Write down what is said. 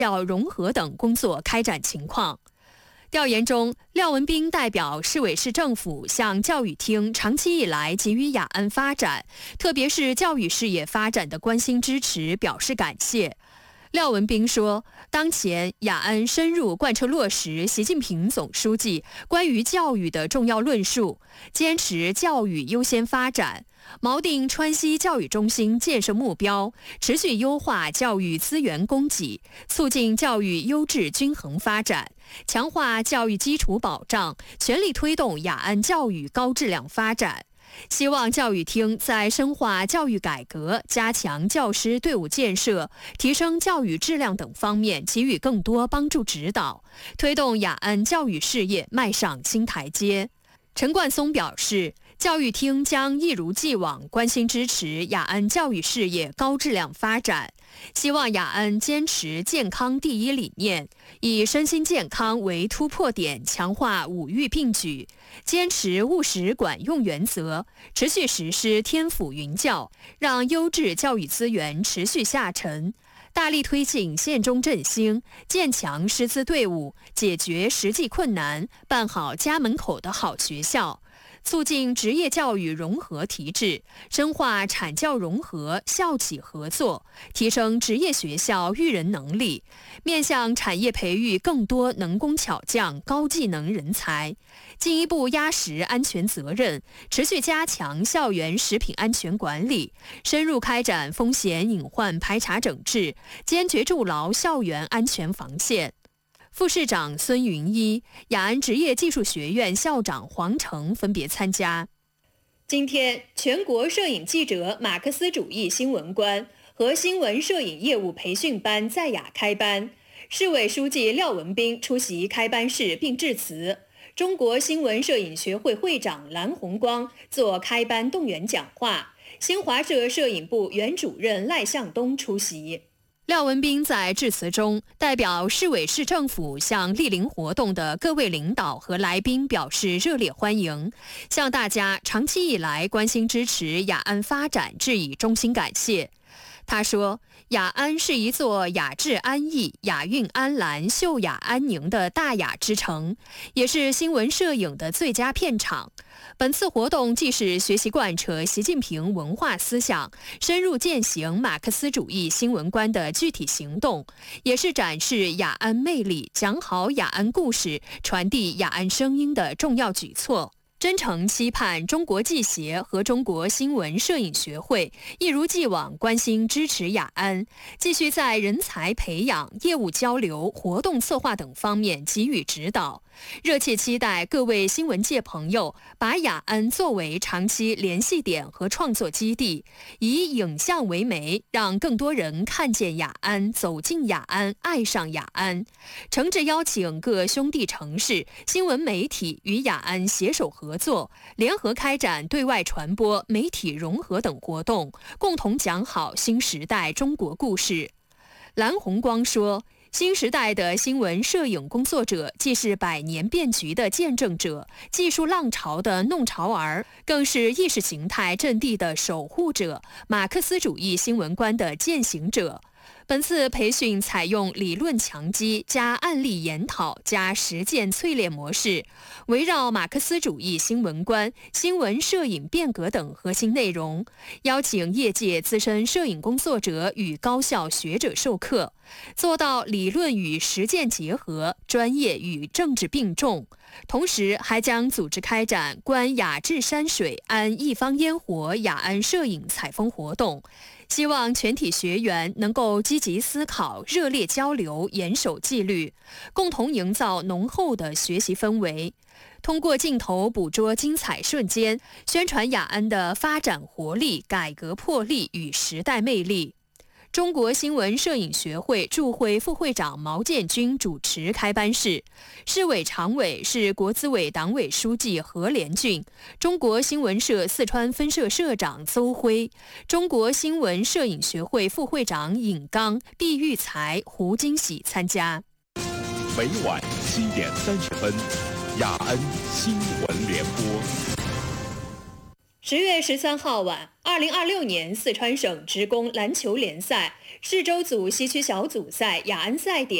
要融合等工作开展情况。调研中，廖文彬代表市委市政府向教育厅长期以来给予雅安发展，特别是教育事业发展的关心支持，表示感谢。廖文彬说，当前雅安深入贯彻落实习近平总书记关于教育的重要论述，坚持教育优先发展，锚定川西教育中心建设目标，持续优化教育资源供给，促进教育优质均衡发展，强化教育基础保障，全力推动雅安教育高质量发展。希望教育厅在深化教育改革、加强教师队伍建设、提升教育质量等方面给予更多帮助指导，推动雅安教育事业迈上新台阶。陈冠松表示，教育厅将一如既往关心支持雅安教育事业高质量发展，希望雅安坚持健康第一理念，以身心健康为突破点，强化五育并举，坚持务实管用原则，持续实施天府云教，让优质教育资源持续下沉，大力推进县中振兴，建强师资队伍，解决实际困难，办好家门口的好学校，促进职业教育融合提质，深化产教融合、校企合作，提升职业学校育人能力，面向产业培育更多能工巧匠、高技能人才，进一步压实安全责任，持续加强校园食品安全管理，深入开展风险隐患排查整治，坚决筑牢校园安全防线。副市长孙云一、雅安职业技术学院校长黄成分别参加。今天，全国摄影记者马克思主义新闻观和新闻摄影业务培训班在雅开班，市委书记廖文彬出席开班式并致辞。中国新闻摄影学会会长蓝红光做开班动员讲话，新华社摄影部原主任赖向东出席。廖文彬在致辞中代表市委市政府向莅临活动的各位领导和来宾表示热烈欢迎，向大家长期以来关心支持雅安发展致以衷心感谢。他说，雅安是一座雅致安逸、雅韵安澜、秀雅安宁的大雅之城，也是新闻摄影的最佳片场。本次活动既是学习贯彻习近平文化思想，深入践行马克思主义新闻观的具体行动，也是展示雅安魅力、讲好雅安故事、传递雅安声音的重要举措。真诚期盼中国记协和中国新闻摄影学会一如既往关心支持雅安，继续在人才培养、业务交流、活动策划等方面给予指导。热切期待各位新闻界朋友把雅安作为长期联系点和创作基地，以影像为媒，让更多人看见雅安、走进雅安、爱上雅安。诚挚邀请各兄弟城市新闻媒体与雅安携手合作，联合开展对外传播、媒体融合等活动，共同讲好新时代中国故事。蓝红光说，新时代的新闻摄影工作者既是百年变局的见证者，技术浪潮的弄潮儿，更是意识形态阵地的守护者，马克思主义新闻观的践行者。本次培训采用理论强基加案例研讨加实践淬炼模式，围绕马克思主义新闻观、新闻摄影变革等核心内容，邀请业界资深摄影工作者与高校学者授课，做到理论与实践结合，专业与政治并重。同时还将组织开展观雅致山水、安一方烟火雅安摄影采风活动，希望全体学员能够积极思考、热烈交流、严守纪律，共同营造浓厚的学习氛围，通过镜头捕捉精彩瞬间，宣传雅安的发展活力、改革魄力与时代魅力。中国新闻摄影学会驻会副会长毛建军主持开班式，市委常委是国资委党委书记何连俊，中国新闻社四川分社社长邹辉，中国新闻摄影学会副会长尹刚、毕育才、胡金喜参加。 每晚7点30分，雅安新闻联播。 10月13号晚，2026年四川省职工篮球联赛市州组西区小组赛雅安赛点